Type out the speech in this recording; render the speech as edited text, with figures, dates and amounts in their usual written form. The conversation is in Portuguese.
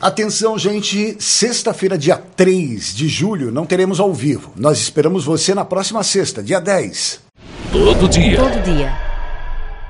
Atenção, gente, sexta-feira, dia 3 de julho, não teremos ao vivo. Nós esperamos você na próxima sexta, dia 10. Todo dia. Todo dia.